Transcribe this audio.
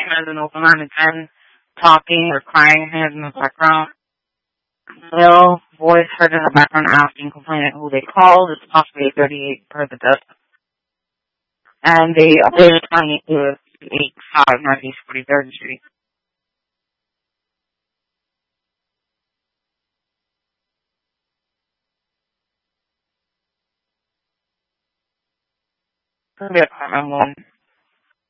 has an open line at 10, talking or crying in the background. Male voice heard in the background asking complainant who they called. It's possibly 38 per the desk. And they updated 20 to 85 Northeast 43rd Street. Could be apartment 1.